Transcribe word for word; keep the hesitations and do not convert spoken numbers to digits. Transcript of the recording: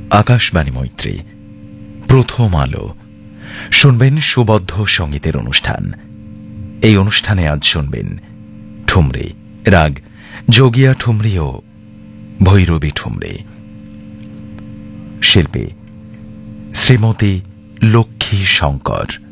আকাশবাণী মৈত্রী, প্রথম আলো। শুনবেন সুবদ্ধ সঙ্গীতের অনুষ্ঠান। এই অনুষ্ঠানে আজ শুনবেন ঠুমরি, রাগ যোগিয়া ঠুমরি ও ভৈরবী ঠুমরি। শিল্পী শ্রীমতী লক্ষ্মী শঙ্কর।